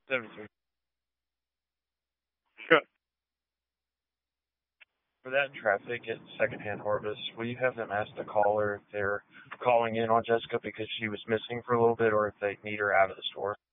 73. Sure. For that traffic at Secondhand Harvest, will you have them ask the caller if they're calling in on Jessica because she was missing for a little bit or if they need her out of the store?